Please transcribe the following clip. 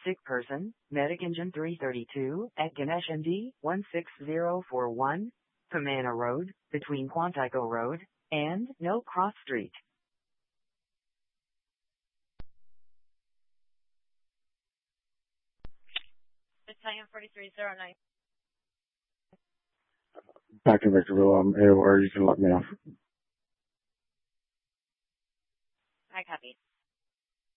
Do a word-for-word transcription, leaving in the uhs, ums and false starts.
sick person, medic engine three thirty-two, at Ganesh N D one six zero four one, Pamana Road, between Quantico Road and No Cross Street. Battalion forty-three oh nine. Back in Victorville, um, A O R, you can let me off.